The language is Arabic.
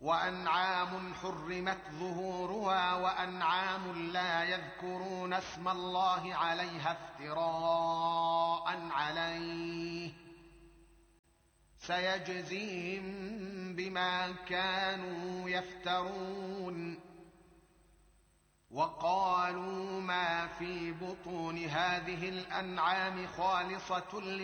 وأنعام حرمت ظهورها وأنعام لا يذكرون اسم الله عليها افتراء عليه سيجزيهم بما كانوا يفترون. وقالوا ما في بطون هذه الأنعام خالصة